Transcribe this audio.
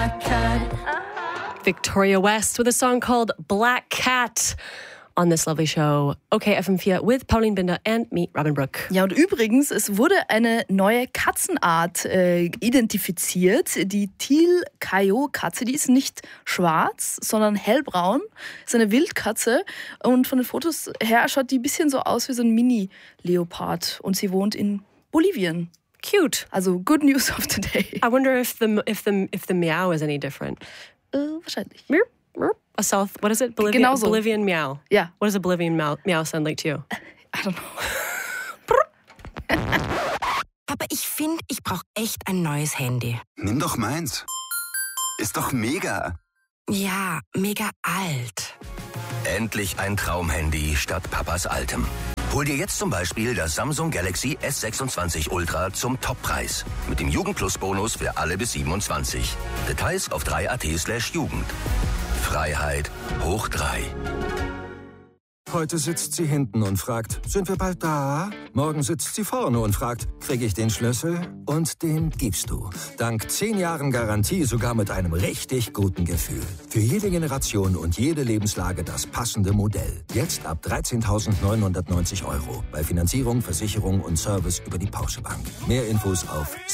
Victoria West with a song called Black Cat on this lovely show. Okay, FM4 with Pauline Binder and me, Robin Brooke. Ja, und übrigens, es wurde eine neue Katzenart identifiziert. Die Teal-Kayo-Katze, die ist nicht schwarz, sondern hellbraun. Ist eine Wildkatze und von den Fotos her schaut die ein bisschen so aus wie so ein Mini-Leopard. Und sie wohnt in Bolivien. Cute. Also good news of today. I wonder if the meow is any different. Wahrscheinlich. A South, what is it? Genauso. Bolivian meow. Ja. What does a Bolivian meow sound like to you? I don't know. Aber ich finde, ich brauche echt ein neues Handy. Nimm doch meins. Ist doch mega. Ja, mega alt. Endlich ein Traumhandy statt Papas altem. Hol dir jetzt zum Beispiel das Samsung Galaxy S26 Ultra zum Toppreis. Mit dem Jugend-Plus-Bonus für alle bis 27. Details auf 3.at/Jugend. Freiheit hoch 3. Heute sitzt sie hinten und fragt, sind wir bald da? Morgen sitzt sie vorne und fragt, kriege ich den Schlüssel? Und den gibst du. Dank 10 Jahren Garantie sogar mit einem richtig guten Gefühl. Für jede Generation und jede Lebenslage das passende Modell. Jetzt ab 13.990 €. Bei Finanzierung, Versicherung und Service über die Porsche Bank. Mehr Infos auf